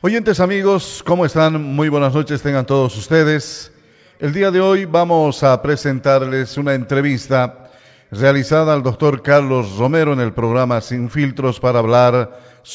Oyentes amigos, ¿cómo están? Muy buenas noches tengan todos ustedes. El día de hoy vamos a presentarles una entrevista realizada al doctor Carlos Romero en el programa Sin Filtros para hablar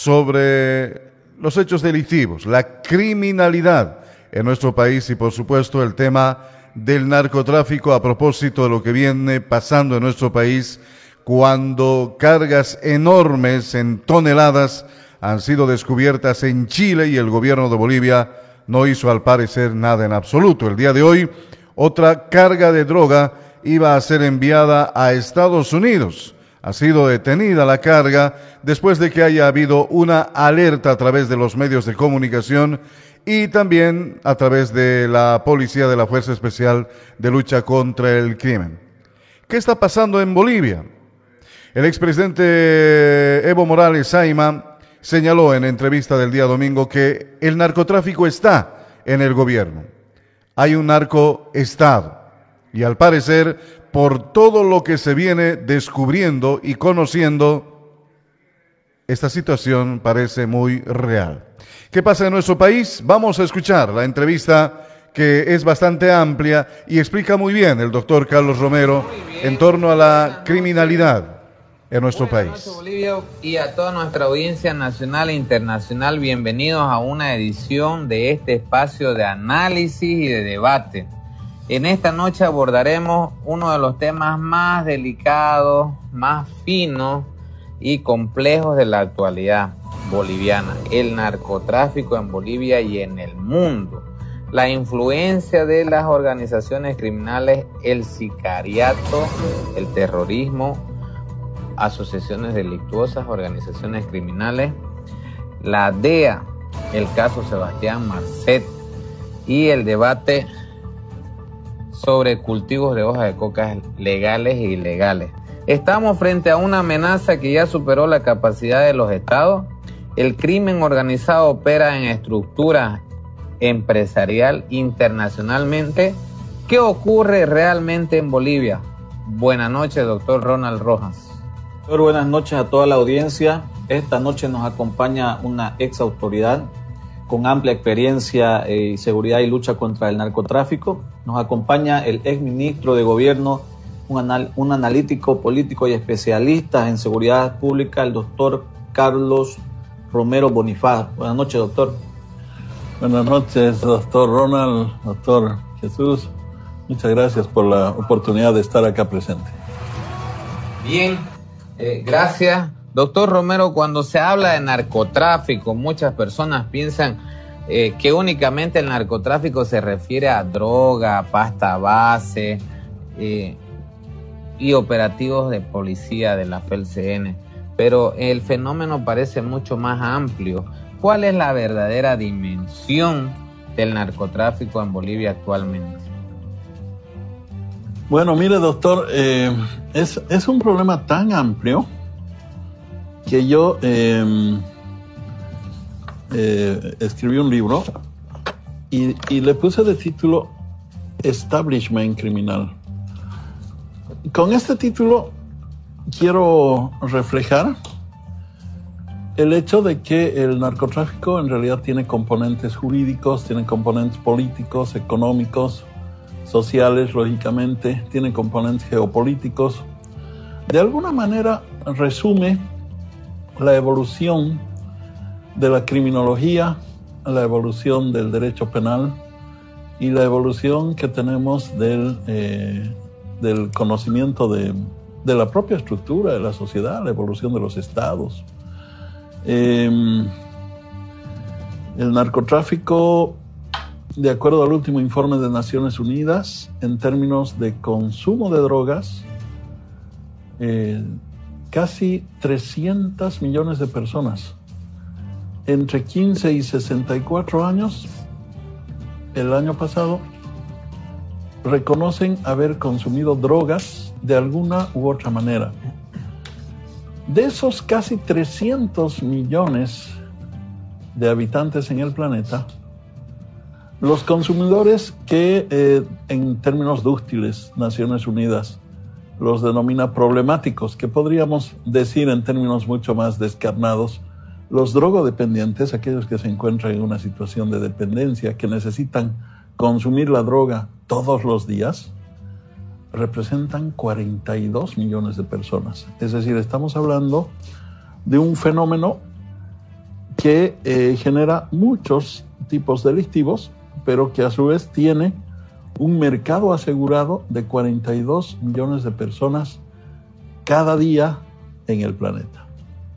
sobre los hechos delictivos, la criminalidad en nuestro país y por supuesto el tema del narcotráfico a propósito de lo que viene pasando en nuestro país cuando cargas enormes en toneladas han sido descubiertas en Chile y el gobierno de Bolivia no hizo al parecer nada en absoluto. El día de hoy, otra carga de droga iba a ser enviada a Estados Unidos. Ha sido detenida la carga después de que haya habido una alerta a través de los medios de comunicación y también a través de la policía de la Fuerza Especial de Lucha contra el Crimen. ¿Qué está pasando en Bolivia? El expresidente Evo Morales Ayma señaló en entrevista del día domingo que el narcotráfico está en el gobierno. Hay un narcoestado y al parecer, por todo lo que se viene descubriendo y conociendo, esta situación parece muy real. ¿Qué pasa en nuestro país? Vamos a escuchar la entrevista que es bastante amplia y explica muy bien el doctor Carlos Romero en torno a la criminalidad en nuestro país. Buenas noches, Bolivia, y a toda nuestra audiencia nacional e internacional, bienvenidos a una edición de este espacio de análisis y de debate. En esta noche abordaremos uno de los temas más delicados, más finos y complejos de la actualidad boliviana, el narcotráfico en Bolivia y en el mundo, la influencia de las organizaciones criminales, el sicariato, el terrorismo, asociaciones delictuosas, organizaciones criminales, la DEA, el caso Sebastián Marcet y el debate sobre cultivos de hoja de coca legales e ilegales. Estamos frente a una amenaza que ya superó la capacidad de los estados. El crimen organizado opera en estructura empresarial internacionalmente. ¿Qué ocurre realmente en Bolivia? Buenas noches, doctor Ronald Rojas. Buenas noches a toda la audiencia. Esta noche nos acompaña una ex autoridad con amplia experiencia y seguridad y lucha contra el narcotráfico. Nos acompaña el ex ministro de gobierno, un analítico político y especialista en seguridad pública, el doctor Carlos Romero Bonifaz. Buenas noches, doctor. Buenas noches, doctor Ronald, doctor Jesús. Muchas gracias por la oportunidad de estar acá presente. Bien. Gracias. Doctor Romero, cuando se habla de narcotráfico, muchas personas piensan que únicamente el narcotráfico se refiere a droga, pasta base y operativos de policía de la FELCN, pero el fenómeno parece mucho más amplio. ¿Cuál es la verdadera dimensión del narcotráfico en Bolivia actualmente? Bueno, mire, doctor, es un problema tan amplio que yo escribí un libro y le puse de título Establishment Criminal. Con este título quiero reflejar el hecho de que el narcotráfico en realidad tiene componentes jurídicos, tiene componentes políticos, económicos, sociales, lógicamente, tiene componentes geopolíticos. De alguna manera resume la evolución de la criminología, la evolución del derecho penal y la evolución que tenemos del conocimiento de la propia estructura de la sociedad, la evolución de los estados. El narcotráfico, de acuerdo al último informe de Naciones Unidas, en términos de consumo de drogas, casi 300 millones de personas entre 15 y 64 años el año pasado reconocen haber consumido drogas de alguna u otra manera. De esos casi 300 millones de habitantes en el planeta, los consumidores que en términos dúctiles Naciones Unidas los denomina problemáticos, que podríamos decir en términos mucho más descarnados Los drogodependientes, aquellos que se encuentran en una situación de dependencia, que necesitan consumir la droga todos los días, representan 42 millones de personas. Es decir, estamos hablando de un fenómeno que genera muchos tipos delictivos, pero que a su vez tiene un mercado asegurado de 42 millones de personas cada día en el planeta.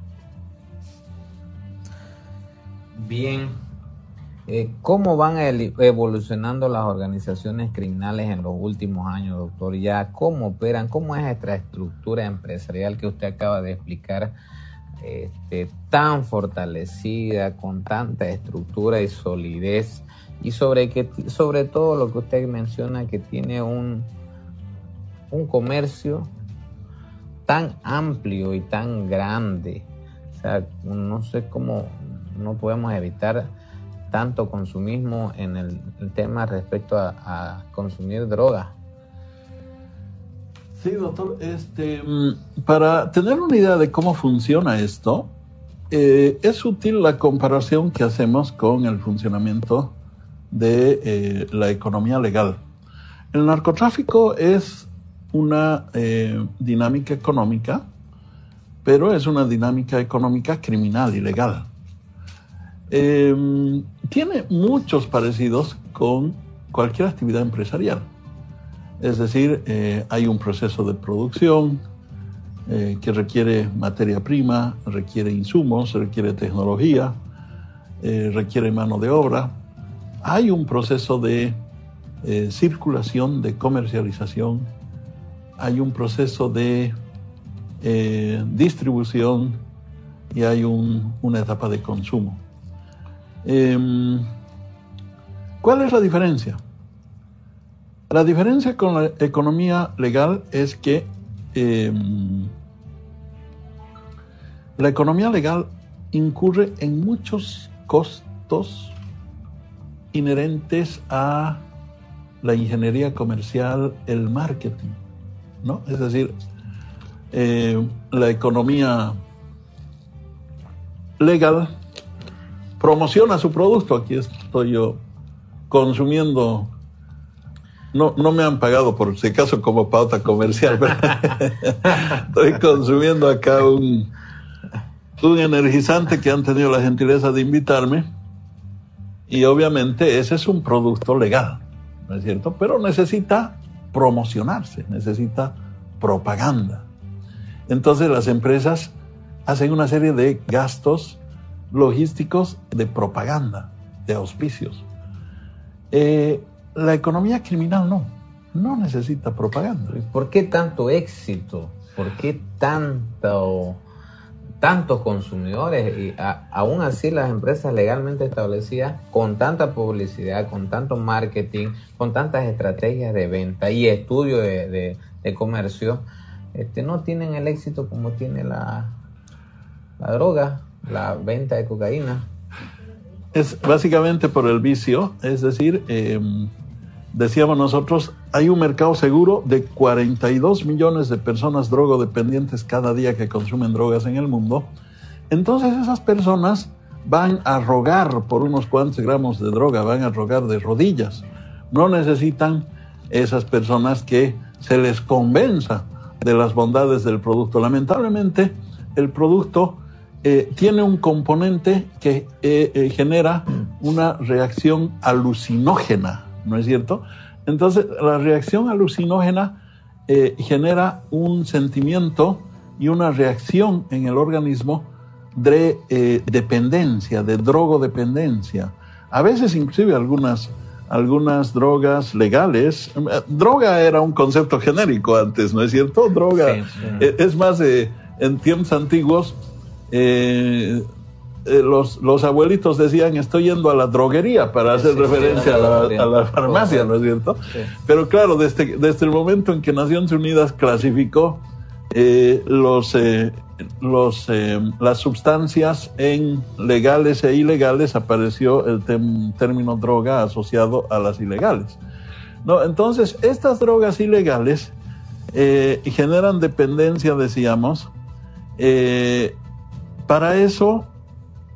Bien, ¿cómo van evolucionando las organizaciones criminales en los últimos años, doctor? Ya, ¿cómo operan? ¿Cómo es esta estructura empresarial que usted acaba de explicar, tan fortalecida, con tanta estructura y solidez? Y sobre todo lo que usted menciona, que tiene un comercio tan amplio y tan grande. O sea, no sé cómo no podemos evitar tanto consumismo en el tema respecto a consumir droga. Sí, doctor. Para tener una idea de cómo funciona esto, es útil la comparación que hacemos con el funcionamiento de la economía legal. El narcotráfico es una dinámica económica, pero es una dinámica económica criminal y legal. Tiene muchos parecidos con cualquier actividad empresarial. Es decir, hay un proceso de producción que requiere materia prima, requiere insumos, requiere tecnología, requiere mano de obra. Hay un proceso de circulación, de comercialización, hay un proceso de distribución y hay una etapa de consumo. ¿Cuál es la diferencia? La diferencia con la economía legal es que la economía legal incurre en muchos costos inherentes a la ingeniería comercial, el marketing, ¿no? Es decir, la economía legal promociona su producto. Aquí estoy yo consumiendo, no me han pagado por si acaso como pauta comercial, pero estoy consumiendo acá un energizante que han tenido la gentileza de invitarme, y obviamente ese es un producto legal, ¿no es cierto? Pero necesita promocionarse, necesita propaganda. Entonces las empresas hacen una serie de gastos logísticos de propaganda, de auspicios. La economía criminal no necesita propaganda. ¿Por qué tanto éxito? ¿Por qué tantos consumidores? Y aún así las empresas legalmente establecidas, con tanta publicidad, con tanto marketing, con tantas estrategias de venta y estudio de comercio, no tienen el éxito como tiene la droga, la venta de cocaína. Es básicamente por el vicio. Es decir, decíamos nosotros, hay un mercado seguro de 42 millones de personas drogodependientes cada día que consumen drogas en el mundo. Entonces esas personas van a rogar por unos cuantos gramos de droga, van a rogar de rodillas. No necesitan esas personas que se les convenza de las bondades del producto. Lamentablemente, el producto tiene un componente que genera una reacción alucinógena, ¿no es cierto? Entonces, la reacción alucinógena genera un sentimiento y una reacción en el organismo de dependencia, de drogodependencia. A veces, inclusive, algunas drogas legales. Droga era un concepto genérico antes, ¿no es cierto? Droga. Sí, sí. Es más, en tiempos antiguos, los abuelitos decían, estoy yendo a la droguería, para hacer referencia a la farmacia, ¿no es cierto? Sí. Pero claro, desde el momento en que Naciones Unidas clasificó las sustancias en legales e ilegales, apareció el término droga asociado a las ilegales, ¿no? Entonces, estas drogas ilegales generan dependencia, decíamos. Para eso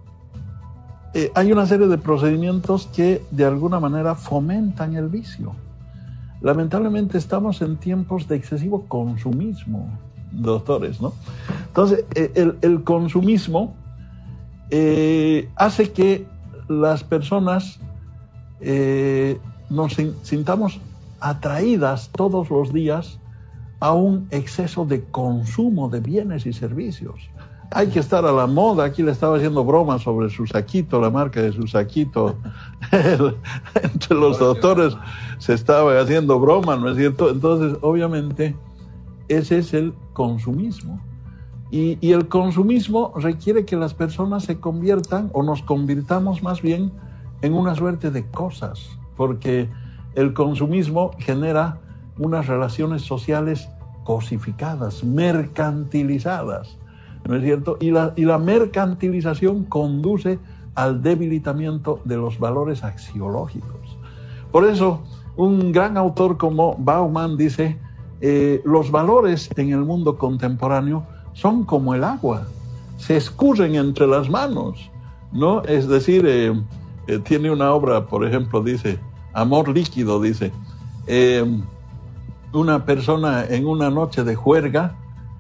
hay una serie de procedimientos que de alguna manera fomentan el vicio. Lamentablemente estamos en tiempos de excesivo consumismo, doctores, ¿no? Entonces, el consumismo hace que las personas nos sintamos atraídas todos los días a un exceso de consumo de bienes y servicios. Hay que estar a la moda. Aquí le estaba haciendo broma sobre Susaquito, la marca de Susaquito. Entre los doctores se estaba haciendo broma, ¿no es cierto? Entonces, obviamente, ese es el consumismo. Y el consumismo requiere que las personas se conviertan, o nos convirtamos más bien, en una suerte de cosas, porque el consumismo genera unas relaciones sociales cosificadas, mercantilizadas, ¿no es cierto? Y la mercantilización conduce al debilitamiento de los valores axiológicos. Por eso, un gran autor como Bauman dice, los valores en el mundo contemporáneo son como el agua, se escurren entre las manos, ¿no? Es decir, tiene una obra, por ejemplo, dice, Amor líquido, dice, una persona en una noche de juerga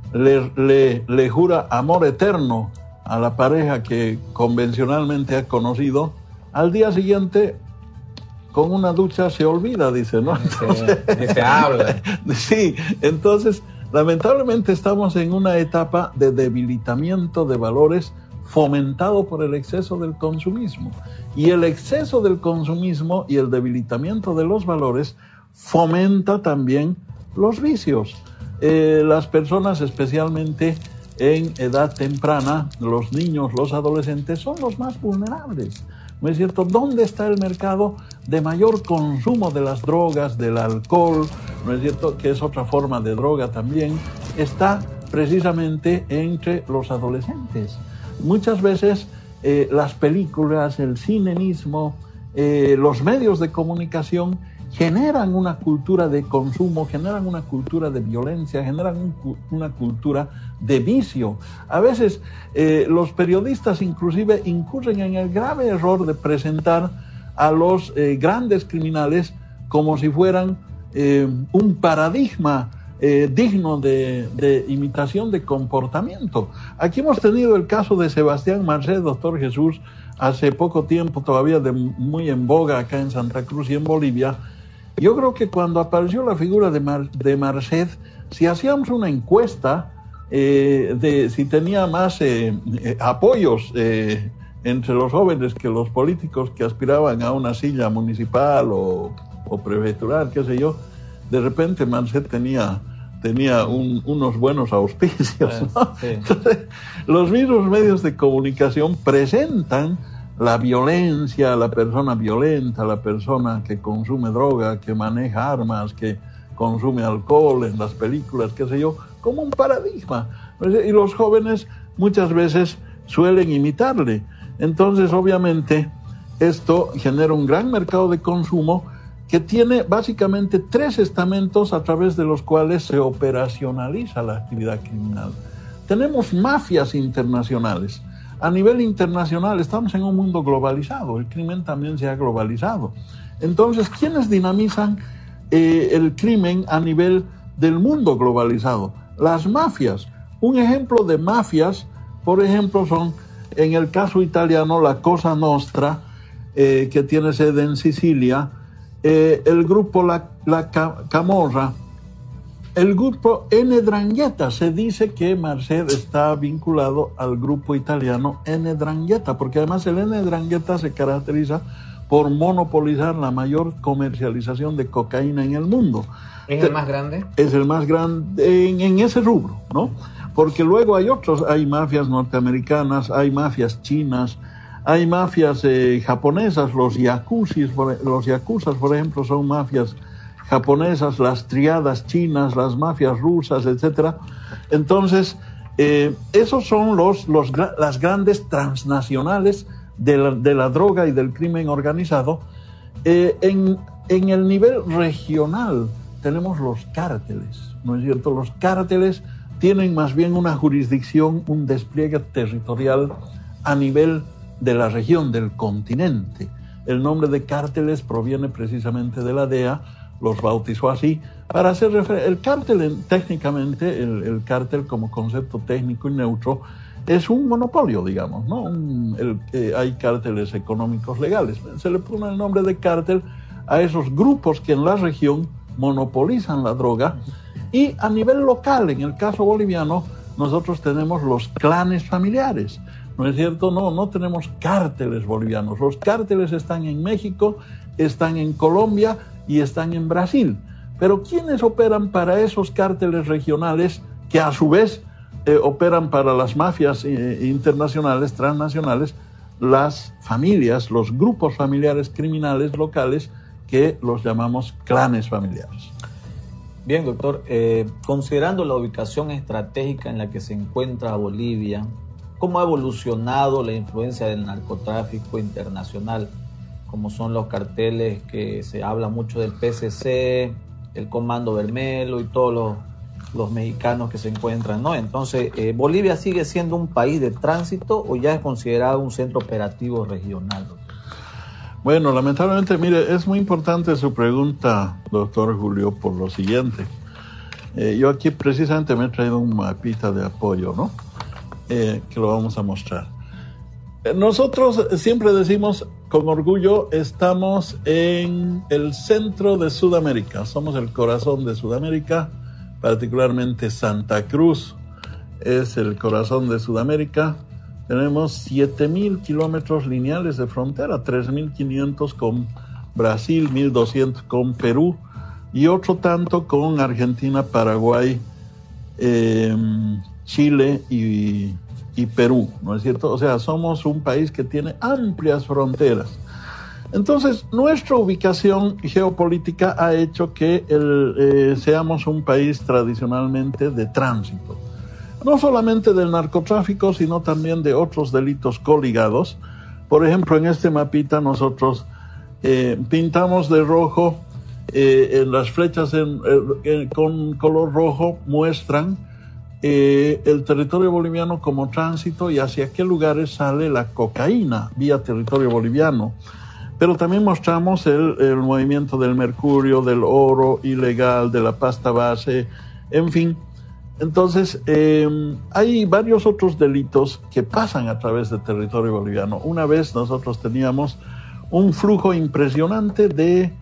le jura amor eterno a la pareja que convencionalmente ha conocido. Al día siguiente, con una ducha se olvida, dice, ¿no? Se habla. Sí, entonces, lamentablemente estamos en una etapa de debilitamiento de valores fomentado por el exceso del consumismo. Y el exceso del consumismo y el debilitamiento de los valores fomenta también los vicios. Las personas, especialmente en edad temprana, los niños, los adolescentes, son los más vulnerables, ¿no es cierto? ¿Dónde está el mercado de mayor consumo de las drogas, del alcohol, ¿no es cierto?, que es otra forma de droga también? Está precisamente entre los adolescentes. Muchas veces las películas, el cine mismo, los medios de comunicación generan una cultura de consumo, generan una cultura de violencia, generan una cultura de vicio. A veces los periodistas inclusive incurren en el grave error de presentar a los grandes criminales como si fueran un paradigma digno de imitación de comportamiento. Aquí hemos tenido el caso de Sebastián Marcet, doctor Jesús, hace poco tiempo, todavía muy en boga acá en Santa Cruz y en Bolivia. Yo creo que cuando apareció la figura de Marcet, si hacíamos una encuesta de si tenía más apoyos entre los jóvenes que los políticos que aspiraban a una silla municipal o prefectural, qué sé yo, de repente Marcet tenía unos buenos auspicios, ¿no? Sí. Entonces, los mismos medios de comunicación presentan la violencia, la persona violenta, la persona que consume droga, que maneja armas, que consume alcohol en las películas, qué sé yo, como un paradigma. Y los jóvenes muchas veces suelen imitarle. Entonces, obviamente, esto genera un gran mercado de consumo que tiene básicamente 3 estamentos a través de los cuales se operacionaliza la actividad criminal. Tenemos mafias internacionales. A nivel internacional estamos en un mundo globalizado, el crimen también se ha globalizado. Entonces, ¿quiénes dinamizan el crimen a nivel del mundo globalizado? Las mafias. Un ejemplo de mafias, por ejemplo, son, en el caso italiano, la Cosa Nostra, que tiene sede en Sicilia, el grupo La Camorra, el grupo 'Ndrangheta. Se dice que Marcet está vinculado al grupo italiano 'Ndrangheta, porque además el 'Ndrangheta se caracteriza por monopolizar la mayor comercialización de cocaína en el mundo. ¿Es el más grande? Es el más grande en ese rubro, ¿no? Porque luego hay otros, hay mafias norteamericanas, hay mafias chinas, hay mafias japonesas, los yakuzas, por ejemplo, son mafias japonesas, las triadas chinas, las mafias rusas, etc. Entonces, esos son las grandes transnacionales de la droga y del crimen organizado. En el nivel regional tenemos los cárteles, ¿no es cierto? Los cárteles tienen más bien una jurisdicción, un despliegue territorial a nivel de la región, del continente. El nombre de cárteles proviene precisamente de la DEA, los bautizó así, para hacer referencia. El cártel, técnicamente, el cártel como concepto técnico y neutro, es un monopolio, digamos, ¿no? Hay cárteles económicos legales. Se le pone el nombre de cártel a esos grupos que en la región monopolizan la droga. Y a nivel local, en el caso boliviano, nosotros tenemos los clanes familiares, ¿no es cierto? No tenemos cárteles bolivianos. Los cárteles están en México, están en Colombia y están en Brasil. Pero ¿quiénes operan para esos cárteles regionales que a su vez operan para las mafias internacionales, transnacionales? Las familias, los grupos familiares criminales locales que los llamamos clanes familiares. Bien, doctor, considerando la ubicación estratégica en la que se encuentra Bolivia, ¿cómo ha evolucionado la influencia del narcotráfico internacional? Como son los carteles que se habla mucho del PCC, el Comando Vermelho y todos los mexicanos que se encuentran, ¿no? Entonces, ¿Bolivia sigue siendo un país de tránsito o ya es considerado un centro operativo regional? Bueno, lamentablemente, mire, es muy importante su pregunta, doctor Julio, por lo siguiente. Yo aquí precisamente me he traído un mapita de apoyo, ¿no? Que lo vamos a mostrar. Nosotros siempre decimos con orgullo, estamos en el centro de Sudamérica, somos el corazón de Sudamérica, particularmente Santa Cruz es el corazón de Sudamérica. Tenemos 7,000 kilómetros lineales de frontera, 3,500 con Brasil, 1,200 con Perú y otro tanto con Argentina, Paraguay, Chile y Perú, ¿no es cierto? O sea, somos un país que tiene amplias fronteras. Entonces, nuestra ubicación geopolítica ha hecho que seamos un país tradicionalmente de tránsito. No solamente del narcotráfico, sino también de otros delitos coligados. Por ejemplo, en este mapita nosotros pintamos de rojo, en las flechas con color rojo muestran el territorio boliviano como tránsito y hacia qué lugares sale la cocaína vía territorio boliviano. Pero también mostramos el movimiento del mercurio, del oro ilegal, de la pasta base, en fin. Entonces, hay varios otros delitos que pasan a través del territorio boliviano. Una vez nosotros teníamos un flujo impresionante de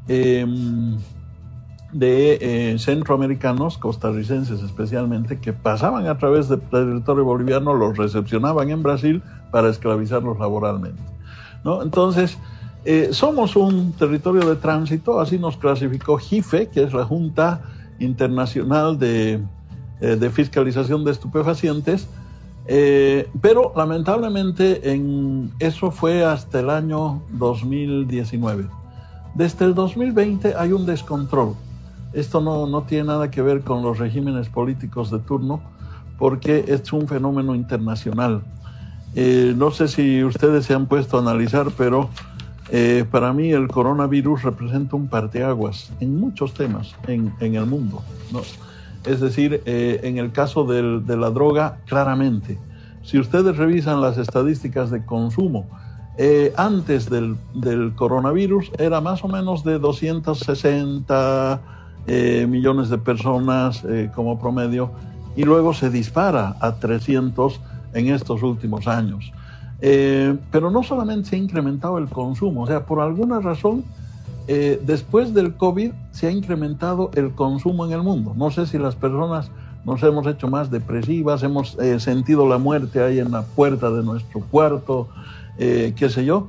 centroamericanos, costarricenses especialmente, que pasaban a través del territorio boliviano, los recepcionaban en Brasil para esclavizarlos laboralmente, ¿no? Entonces, somos un territorio de tránsito, así nos clasificó JIFE, que es la Junta Internacional de Fiscalización de Estupefacientes, pero lamentablemente eso fue hasta el año 2019. Desde el 2020 hay un descontrol. Esto no tiene nada que ver con los regímenes políticos de turno, porque es un fenómeno internacional. No sé si ustedes se han puesto a analizar, pero para mí el coronavirus representa un parteaguas en muchos temas en el mundo, ¿no? Es decir, en el caso de la droga, claramente. Si ustedes revisan las estadísticas de consumo, antes del coronavirus era más o menos de 260 millones de personas como promedio, y luego se dispara a 300 en estos últimos años. Pero no solamente se ha incrementado el consumo, o sea, por alguna razón, después del COVID se ha incrementado el consumo en el mundo. No sé si las personas nos hemos hecho más depresivas, hemos sentido la muerte ahí en la puerta de nuestro cuarto, qué sé yo,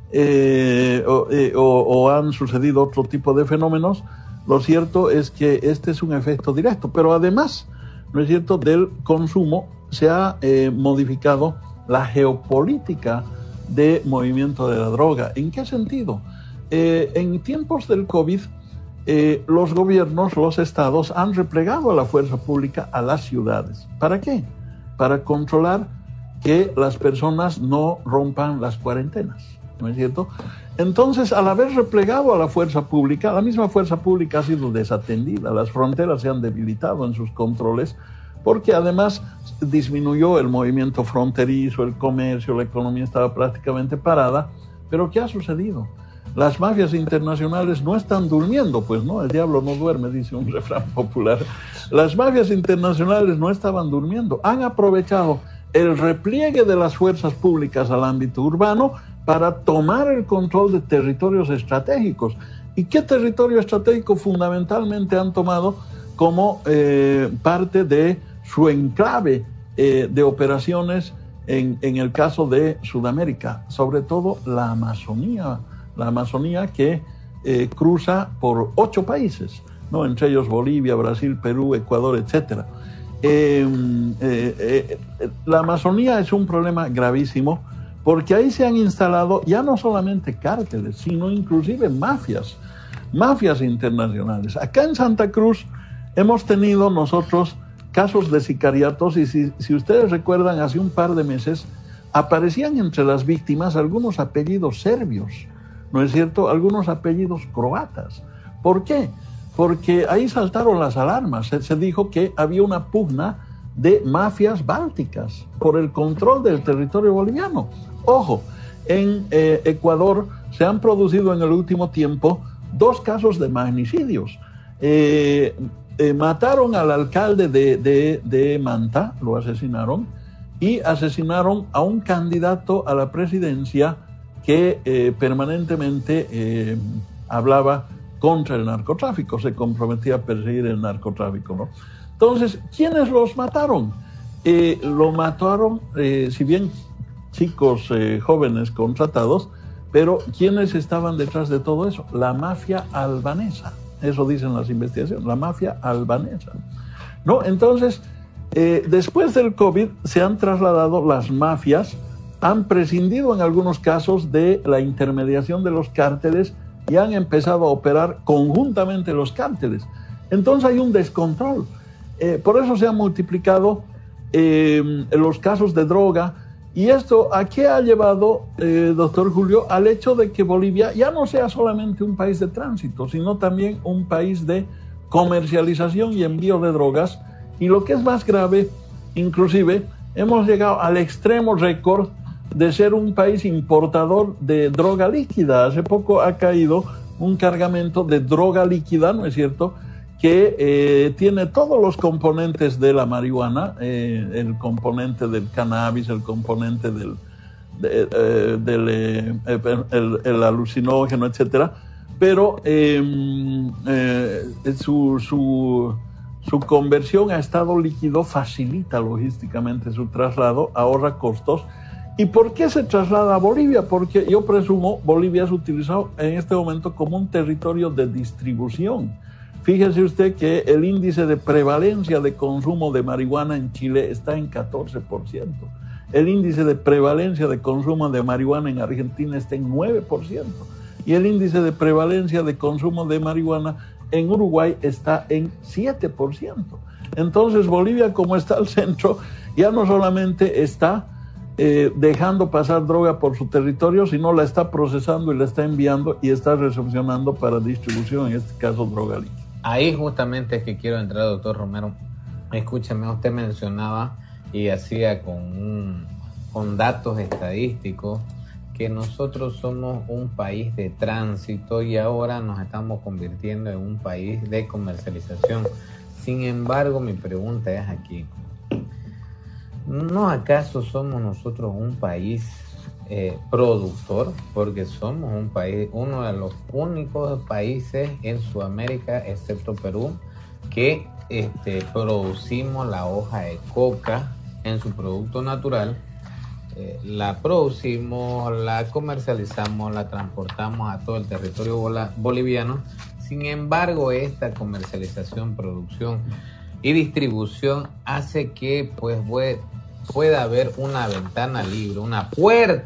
o han sucedido otro tipo de fenómenos. Lo cierto es que este es un efecto directo, pero además, ¿no es cierto?, del consumo se ha modificado la geopolítica de movimiento de la droga. ¿En qué sentido? En tiempos del COVID, los gobiernos, los estados han replegado a la fuerza pública a las ciudades. ¿Para qué? Para controlar que las personas no rompan las cuarentenas, ¿no es cierto? Entonces, al haber replegado a la fuerza pública, la misma fuerza pública ha sido desatendida, las fronteras se han debilitado en sus controles, porque además disminuyó el movimiento fronterizo, el comercio, la economía estaba prácticamente parada. Pero ¿qué ha sucedido? Las mafias internacionales no están durmiendo, pues no, el diablo no duerme, dice un refrán popular. Las mafias internacionales no estaban durmiendo, han aprovechado el repliegue de las fuerzas públicas al ámbito urbano para tomar el control de territorios estratégicos. ¿Y qué territorio estratégico fundamentalmente han tomado como parte de su enclave de operaciones en el caso de Sudamérica? Sobre todo la Amazonía que cruza por 8 países, ¿no? Entre ellos Bolivia, Brasil, Perú, Ecuador, etc. La Amazonía es un problema gravísimo porque ahí se han instalado ya no solamente cárteles, sino inclusive mafias internacionales. Acá en Santa Cruz hemos tenido nosotros casos de sicariatos y si ustedes recuerdan, hace un par de meses aparecían entre las víctimas algunos apellidos serbios, ¿no es cierto? Algunos apellidos croatas. ¿Por qué? Porque ahí saltaron las alarmas. Se dijo que había una pugna de mafias bálticas por el control del territorio boliviano. Ojo, en Ecuador se han producido en el último tiempo 2 casos de magnicidios. Mataron al alcalde de Manta, lo asesinaron, y asesinaron a un candidato a la presidencia que permanentemente hablaba contra el narcotráfico, se comprometía a perseguir el narcotráfico, ¿no? Entonces, ¿quiénes los mataron? Lo mataron, si bien chicos jóvenes contratados, pero ¿quiénes estaban detrás de todo eso? La mafia albanesa. Eso dicen las investigaciones, la mafia albanesa, ¿no? Entonces, después del COVID se han trasladado las mafias, han prescindido en algunos casos de la intermediación de los cárteles y han empezado a operar conjuntamente los cárteles. Entonces hay un descontrol. Por eso se han multiplicado los casos de droga. ¿Y esto a qué ha llevado, doctor Julio? Al hecho de que Bolivia ya no sea solamente un país de tránsito, sino también un país de comercialización y envío de drogas. Y lo que es más grave, inclusive, hemos llegado al extremo récord de ser un país importador de droga líquida. Hace poco ha caído un cargamento de droga líquida, ¿no es cierto?, que tiene todos los componentes de la marihuana, el componente del cannabis, el componente el alucinógeno, etcétera, pero su conversión a estado líquido facilita logísticamente su traslado, ahorra costos. ¿Y por qué se traslada a Bolivia? Porque yo presumo Bolivia es utilizado en este momento como un territorio de distribución. Fíjese usted que el índice de prevalencia de consumo de marihuana en Chile está en 14%. El índice de prevalencia de consumo de marihuana en Argentina está en 9%. Y el índice de prevalencia de consumo de marihuana en Uruguay está en 7%. Entonces Bolivia, como está al centro, ya no solamente está dejando pasar droga por su territorio, sino la está procesando y la está enviando y está recepcionando para distribución, en este caso droga líquida. Ahí justamente es que quiero entrar, doctor Romero. Escúchame, usted mencionaba y hacía con datos estadísticos que nosotros somos un país de tránsito y ahora nos estamos convirtiendo en un país de comercialización. Sin embargo, mi pregunta es aquí, ¿no acaso somos nosotros un país productor? Porque somos un país, uno de los únicos países en Sudamérica, excepto Perú, que producimos la hoja de coca en su producto natural. La producimos, la comercializamos, la transportamos a todo el territorio boliviano. Sin embargo, esta comercialización, producción y distribución hace que pues pueda haber una ventana libre, una puerta